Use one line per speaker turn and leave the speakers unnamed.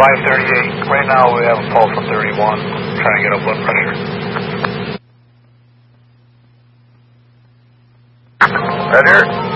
538. Right now we have a pulse on 31. Trying to get up blood pressure.
Right here.